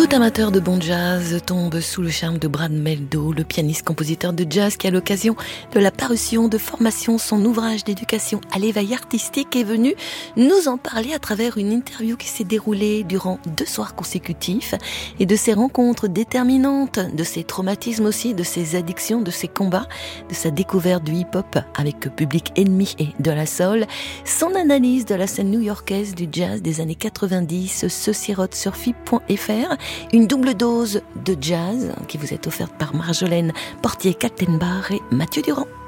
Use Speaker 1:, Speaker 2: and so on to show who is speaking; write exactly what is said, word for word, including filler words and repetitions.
Speaker 1: Tout amateur de bon jazz tombe sous le charme de Brad Mehldau, le pianiste-compositeur de jazz qui, à l'occasion de la parution de Formation, son ouvrage d'éducation à l'éveil artistique, est venu nous en parler à travers une interview qui s'est déroulée durant deux soirs consécutifs et de ses rencontres déterminantes, de ses traumatismes aussi, de ses addictions, de ses combats, de sa découverte du hip-hop avec Public Enemy et de la soul, son analyse de la scène new-yorkaise du jazz des années quatre-vingt-dix se sirote sur F I P point F R. Une double dose de jazz qui vous est offerte par Marjolaine Portier-Kaltenbach et Mathieu Durand.